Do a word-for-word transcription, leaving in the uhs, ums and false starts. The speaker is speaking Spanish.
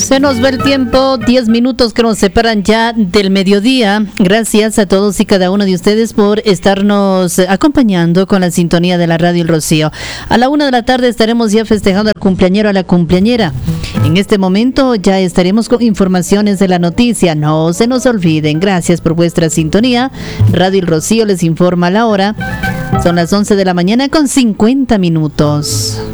Se nos va el tiempo, diez minutos que nos separan ya del mediodía. Gracias a todos y cada uno de ustedes por estarnos acompañando con la sintonía de la Radio El Rocío. A la una de la tarde estaremos ya festejando al cumpleañero, a la cumpleañera. En este momento ya estaremos con informaciones de la noticia. No se nos olviden. Gracias por vuestra sintonía. Radio El Rocío les informa la hora. Son las once de la mañana con cincuenta minutos.